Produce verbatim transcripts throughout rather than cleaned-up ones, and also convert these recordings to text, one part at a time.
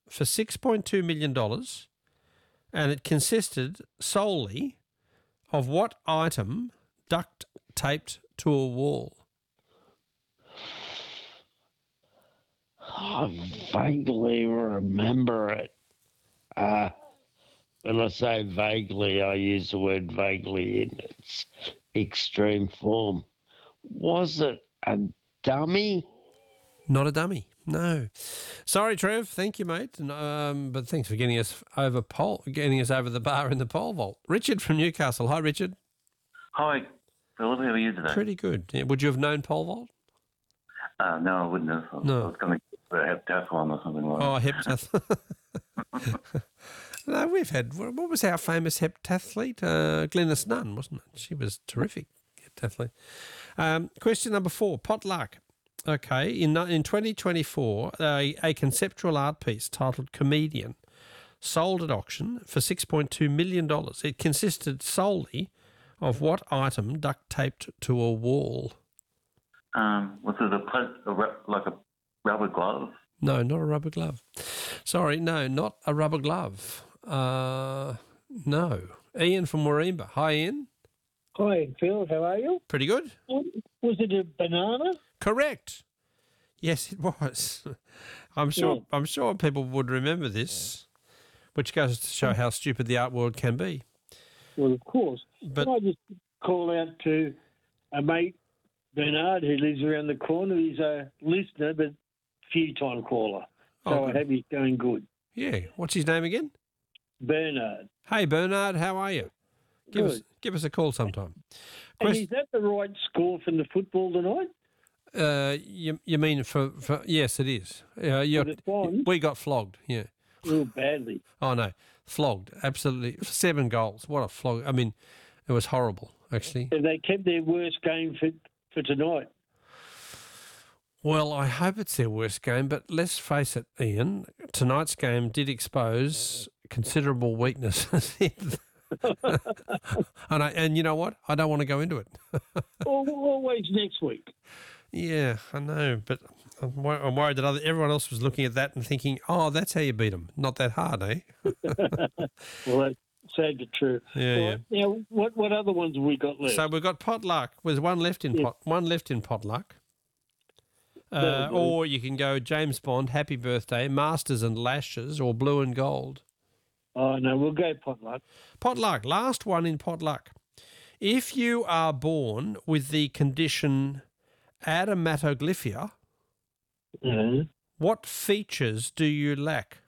for six point two million dollars, and it consisted solely of what item duct taped to a wall? I vaguely remember it. Uh, when I say vaguely, I use the word vaguely in its extreme form. Was it a dummy? Not a dummy, no. Sorry, Trev. Thank you, mate. And, Um, but thanks for getting us over pole, getting us over the bar in the pole vault. Richard from Newcastle. Hi, Richard. Hi, Philip. How are you today? Pretty good. Yeah, would you have known pole vault? Uh, no, I wouldn't have. I, No. I was going to get a heptathlon or something like Oh, that. heptathlon. No, we've had, what was our famous heptathlete? Uh, Glenys Nunn, wasn't it? She was terrific heptathlete. Um, question number four, potluck. Okay, in in twenty twenty-four, a, a conceptual art piece titled Comedian sold at auction for six point two million dollars. It consisted solely of what item duct taped to a wall? Um, was it a, pla- a ra- like a rubber glove? No, not a rubber glove. Sorry, no, not a rubber glove. Uh, no. Ian from Warringah. Hi, Ian. Hi, Phil. How are you? Pretty good. Was it a banana? Correct. Yes, it was. I'm sure. Yeah. I'm sure people would remember this, which goes to show how stupid the art world can be. Well, of course. But Can I just call out to a mate, Bernard, who lives around the corner. He's a listener, but few-time caller. So Oh, I good. hope he's going good. yeah, what's his name again? Bernard. Hey, Bernard, how are you? Give us Good. give us a call sometime. And Quest- is that the right score from the football tonight? uh, you you mean for, for yes, it is. Uh, you're, But it's on. we got flogged. Yeah. Oh, badly. Oh no, flogged. Absolutely, seven goals. What a flog! I mean, it was horrible. Actually. Have they kept their worst game for, for tonight? Well, I hope it's their worst game, but let's face it, Ian, tonight's game did expose considerable weaknesses. and, I, and you know what? I don't want to go into it. Al- Always next week. Yeah, I know, but I'm, wor- I'm worried that other, everyone else was looking at that and thinking, oh, that's how you beat them. Not that hard, eh? Well, that's sad but true. Yeah, Well, Now, what, what other ones have we got left? So we've got potluck. There's one left in Yeah. pot. One left in potluck. Uh, That'll do. or you can go James Bond, Happy Birthday, Masters and Lashes, or Blue and Gold. Oh, no, we'll go potluck. Potluck, last one in potluck. If you are born with the condition adematoglyphia, Yeah. what features do you lack?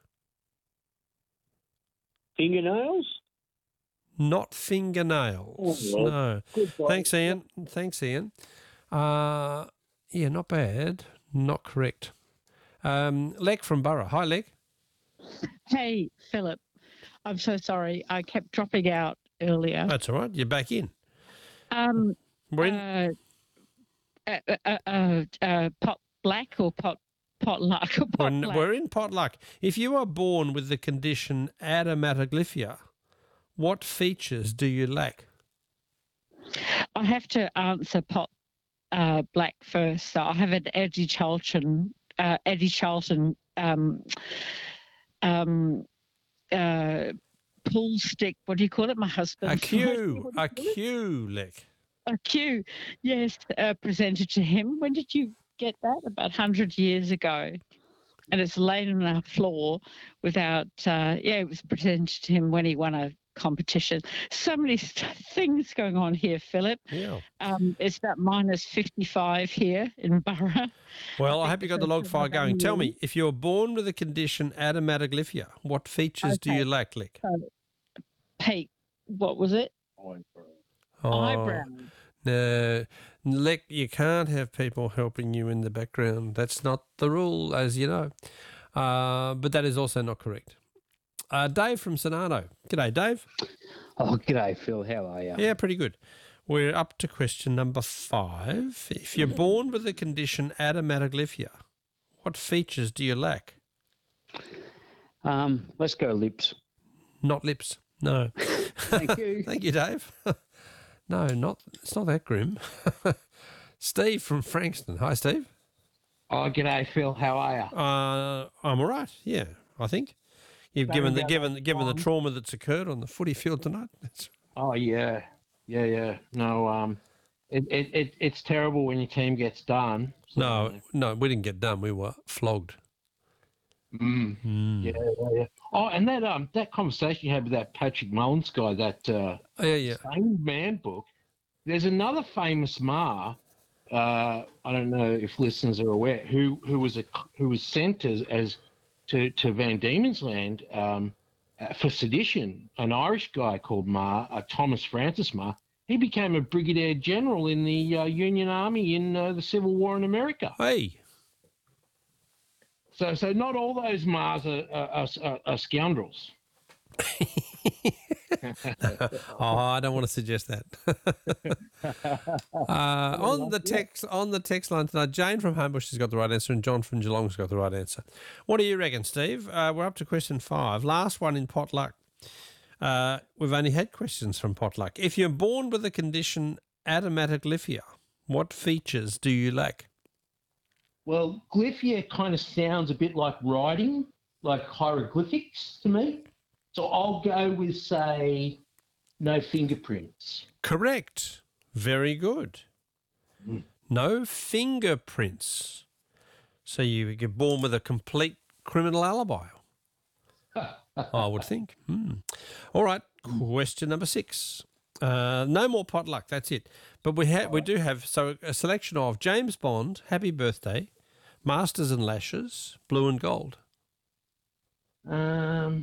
Fingernails? Not fingernails. Oh, well, No. good point. Thanks, Ian. Thanks, Ian. Uh, yeah, not bad. Not correct. Um, Lek from Borough. Hi, Lek. Hey, Philip. I'm so sorry. I kept dropping out earlier. That's all right. You're back in. Um, We're in. uh, uh, uh, uh, uh, pot black or pot potluck or pot We're, black? we're in potluck. If you are born with the condition adematoglyphia, what features do you lack? I have to answer pot uh, black first. So I have an Eddie Charlton, uh, Eddie Charlton um, um, uh, pool stick. What do you call it? My husband. A cue. A cue, Lek. A cue, yes, uh, presented to him. When did you get that? About one hundred years ago. And it's laid on our floor without, uh, yeah, it was presented to him when he won a competition. So many st- things going on here, Philip. Yeah. Um, it's about minus fifty-five here in Borough. Well, I hope you got the log file going. Tell me, if you're born with the condition adematoglyphia, what features do Okay. you lack, Lek? Pete, what was it? Oh, Eyebrow. No, Lek, you can't have people helping you in the background. That's not the rule, as you know. Uh, but that is also not correct. Uh, Dave from Sonado. G'day, Dave. Oh, g'day, Phil. How are you? Yeah, pretty good. We're up to question number five. If you're born with the condition adematoglyphia, what features do you lack? Um, let's go lips. Not lips. No. Thank you. Thank you, Dave. No, not. It's not that grim. Steve from Frankston. Hi, Steve. Oh, g'day, Phil. How are you? Uh, I'm all right. Yeah, I think. You've Don't given the go given that given the long. trauma that's occurred on the footy field tonight. That's, Oh yeah, yeah, yeah. No, um, it, it, it it's terrible when your team gets done. So, no, no, we didn't get done. We were flogged. Mm, Mm. yeah, yeah, yeah. Oh, and that um that conversation you had with that Patrick Mullins guy, that uh, Oh, yeah, yeah. Same Man book. There's another famous Ma. Uh, I don't know if listeners are aware who who was a who was sent as, as to to Van Diemen's Land um, uh, for sedition. An Irish guy called Ma, uh, Thomas Francis Ma. He became a brigadier general in the uh, Union Army in uh, the Civil War in America. Hey, So, so not all those Mars are, are, are, are scoundrels. oh, I don't want to suggest that. uh, on the text on the text line tonight, Jane from Homebush has got the right answer, and John from Geelong's got the right answer. What do you reckon, Steve? Uh, we're up to question five, last one in potluck. Uh, we've only had questions from potluck. If you're born with the condition adamatoglyphia, what features do you lack? Well, glyphia kind of sounds a bit like writing, like hieroglyphics to me. So I'll go with, say, no fingerprints. Correct. Very good. Mm. No fingerprints. So you get born with a complete criminal alibi. I would think. Hmm. All right. Question number six. Uh, no more potluck. That's it. But we have we do have so a selection of James Bond, Happy Birthday, Masters and Lashes, Blue and Gold. Um.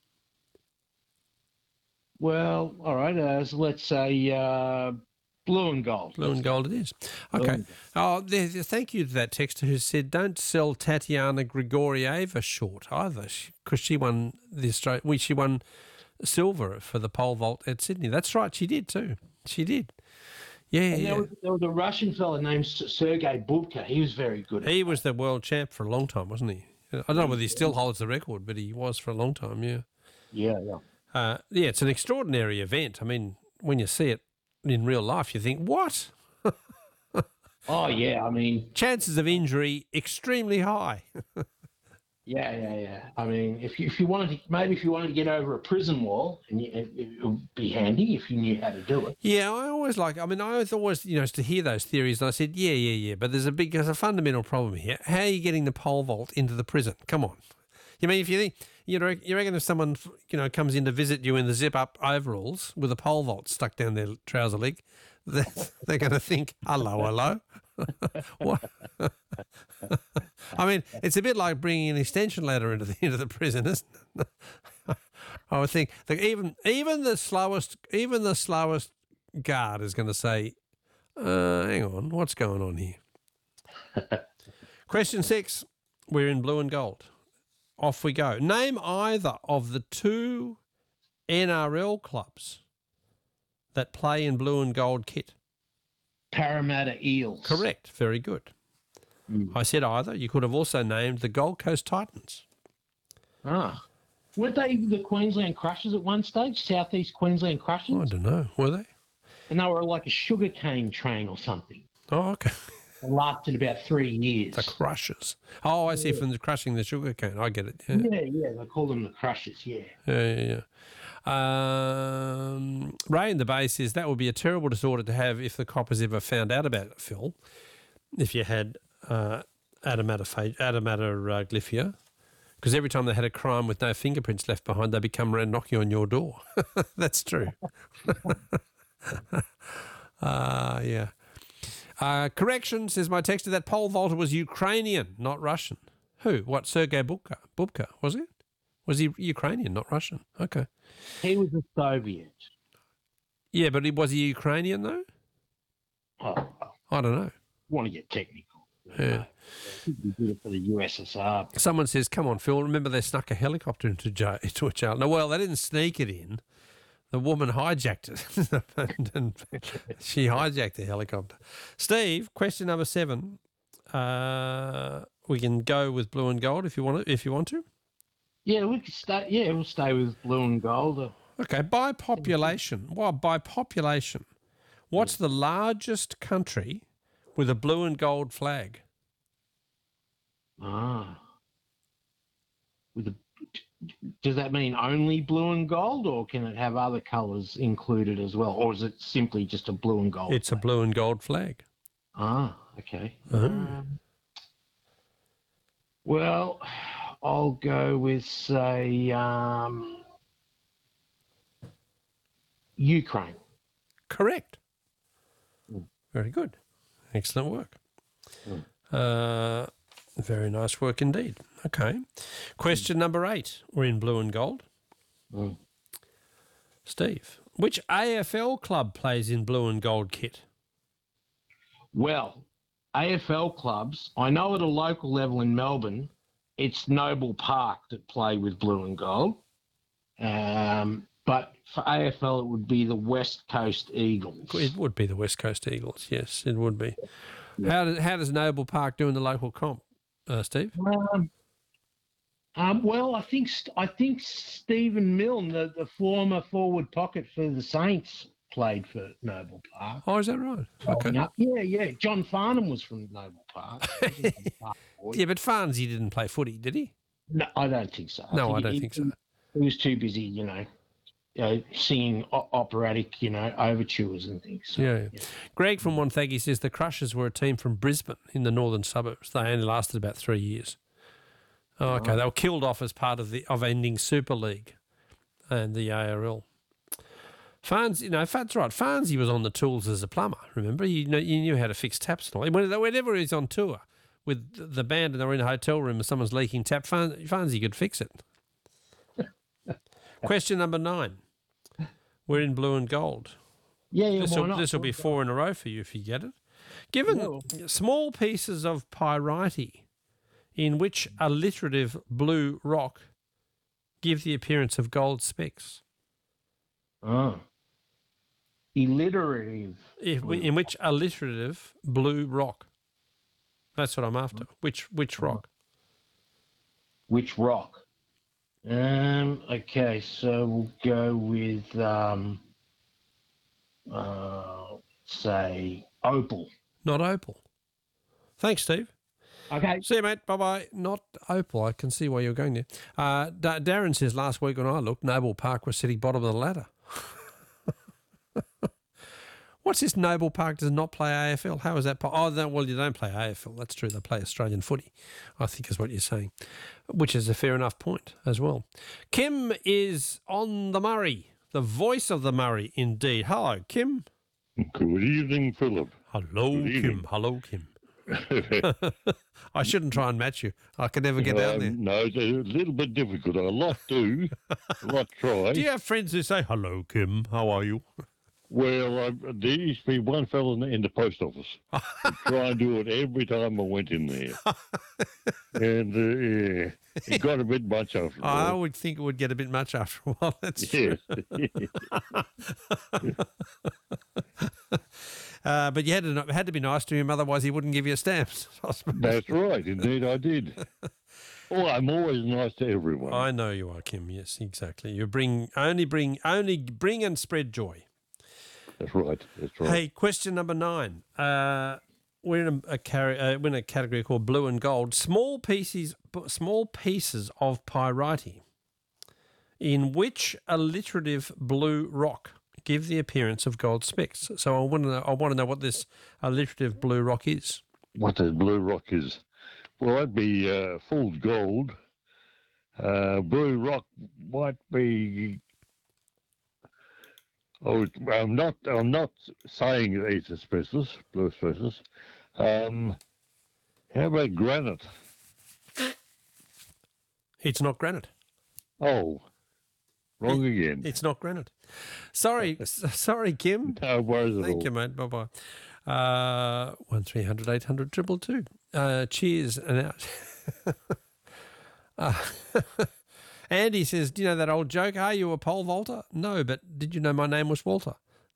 Well, all right. Uh, so let's say uh, blue and gold. Blue and Gold it is. Okay. Oh, there, there- thank you to that texter who said don't sell Tatiana Grigorieva short either, because she won the Australia. We she won silver for the pole vault at Sydney. That's right, she did too. She did. Yeah, And yeah. there, was, there was a Russian fellow named S- Sergei Bubka. He was very good. At He was the world champ for a long time, wasn't he? I don't know whether he still holds the record, but he was for a long time. Yeah. Yeah, yeah. Uh, yeah, it's an extraordinary event. I mean, when you see it in real life, you think, what? Oh, yeah. I mean, Chances of injury extremely high. yeah, yeah, yeah. I mean, if you, if you wanted to, maybe if you wanted to get over a prison wall, and you, it, it would be handy if you knew how to do it. Yeah, I always like, I mean, I always, always, you know, to hear those theories, and I said, yeah, yeah, yeah, but there's a big, there's a fundamental problem here. How are you getting the pole vault into the prison? Come on. You mean, if you think, you know, you reckon if someone, you know, comes in to visit you in the zip-up overalls with a pole vault stuck down their trouser leg, they're, they're going to think, hello, hello. What? I mean, it's a bit like bringing an extension ladder into the into the prison, isn't it? I would think that even even the slowest even the slowest guard is going to say, uh, "Hang on, what's going on here?" Question six. We're in blue and gold. Off we go. Name either of the two N R L clubs that play in blue and gold kit. Parramatta Eels. Correct. Very good. Mm. I said either. You could have also named the Gold Coast Titans. Ah. Weren't they the Queensland Crushers at one stage? Southeast Queensland Crushers? Oh, I don't know. Were they? And they were like a sugarcane train or something. Oh, okay. It lasted about three years. The Crushers. Oh, I see. From the crushing the sugar cane. I get it. Yeah, Yeah, yeah, they call them the Crushers, yeah. yeah, yeah. yeah. Um, Ray in the Bay says that would be a terrible disorder to have if the coppers ever found out about it, Phil. If you had uh, adamatophagia, adamatoglyphia, because every time they had a crime with no fingerprints left behind, they become around knocking on your door. That's true. uh, yeah. Uh, correction, says my texter, that pole vaulter was Ukrainian, not Russian. Who? What, Sergei Bubka? Bubka, was it? Was he Ukrainian, not Russian? Okay. He was a Soviet. Yeah, but he, was he Ukrainian, though? Oh, I don't know. want to get technical. Yeah. He did it for the U S S R. Someone says, come on, Phil, remember they snuck a helicopter into, jail, into a jail. No, well, they didn't sneak it in. The woman hijacked it. and, and she hijacked the helicopter. Steve, question number seven. Uh, we can go with blue and gold if you want to. If you want to. Yeah, we could stay. Yeah, we'll stay with blue and gold. Uh, Okay, by population. Well, by population, what's the largest country with a blue and gold flag? Ah, with a does that mean only blue and gold, or can it have other colours included as well, or is it simply just a blue and gold? It's a blue and gold flag. Ah, okay. Oh. Um, well, I'll go with, say, um, Ukraine. Correct. Mm. Very good. Excellent work. Mm. Uh, very nice work indeed. Okay. Question number eight. We're in blue and gold. Mm. Steve, which A F L club plays in blue and gold kit? Well, A F L clubs, I know at a local level in Melbourne, it's Noble Park that play with blue and gold. Um, but for A F L, it would be the West Coast Eagles. It would be the West Coast Eagles. Yes, it would be. Yeah. How does how does Noble Park do in the local comp, uh, Steve? Um, um, well, I think I think Stephen Milne, the, the former forward pocket for the Saints, played for Noble Park. Oh, is that right? Okay. Yeah, yeah. John Farnham was from Noble Park. He was a Park boy. Yeah, but Farnsey didn't play footy, did he? No, I don't think so. No, I he- don't he- think so. He was too busy, you know, you know singing o- operatic, you know, overtures and things. So, Yeah, yeah. Greg from Wonthaggi says the Crushers were a team from Brisbane in the northern suburbs. They only lasted about three years. Oh, okay, they were killed off as part of the of ending Super League and the A R L. Farns, you know, that's right. Farnsey was on the tools as a plumber. Remember, you know, you knew how to fix taps and all. When- Whenever he's on tour with the band and they're in a hotel room and someone's leaking tap, Farn- Farnsey could fix it. Question number nine. We're in blue and gold. yeah, yeah. This why will, not? this will be four in a row for you if you get it. Given small pieces of pyrite in which alliterative blue rock give the appearance of gold specks, Oh. Alliterative. if, in which alliterative blue rock. That's what I'm after. Which which rock? Which rock? Um. Okay, so we'll go with um. Uh, say opal. Not opal. Thanks, Steve. Okay. See you, mate. Bye-bye. Not opal. I can see why you're going there. Uh, Da- Darren says last week when I looked, Noble Park was sitting bottom of the ladder. What's this? Noble Park does not play A F L. How is that? Po- oh, no, well, you don't play A F L. That's true. They play Australian footy, I think is what you're saying, which is a fair enough point as well. Kim is on the Murray, the voice of the Murray, indeed. Hello, Kim. Good evening, Philip. Hello, Good Kim. evening. Hello, Kim. I shouldn't try and match you. I could never get down there. Um, no, it's a little bit difficult. A lot do, a lot try. Do you have friends who say, hello, Kim, how are you? Well, I, there used to be one fellow in the, in the post office who'd try and do it every time I went in there. and, uh, yeah, it got a bit much after a I while. would think it would get a bit much after a while. That's Yes. true. Uh, but you had to, had to be nice to him, otherwise he wouldn't give you stamps. I suppose. That's right. Indeed, I did. Oh, I'm always nice to everyone. I know you are, Kim. Yes, exactly. You bring only bring only bring and spread joy. That's right. That's right. Hey, question number nine. Uh, we're in a, a, car- uh, we're in a category called blue and gold. Small pieces, small pieces of pyrite, in which alliterative blue rock give the appearance of gold specks. So I want to know, I want to know what this alliterative blue rock is. What the blue rock is? Well, that'd be uh, full gold. Uh, blue rock might be. Oh, I'm not. I'm not saying it's asbestos, blue asbestos. Um, how about granite? It's not granite. Oh, wrong again. It's not granite. Sorry, s- sorry, Kim. No worries at Thank all. you, mate. Bye bye. Uh, one three hundred eight hundred triple two. Uh, cheers and out. uh, Andy says, "Do you know that old joke? Are you a pole vaulter? No, but did you know my name was Walter?"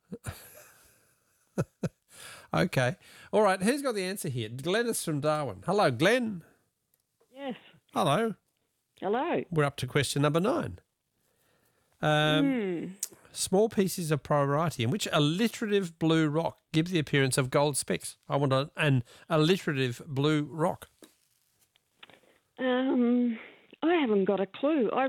Okay, all right. Who's got the answer here? Glennis from Darwin. Hello, Glenn. Yes. Hello. Hello. We're up to question number nine. Um, Hmm. Small pieces of pyrite in which alliterative blue rock give the appearance of gold specks. I want a, an alliterative blue rock. Um, I haven't got a clue. I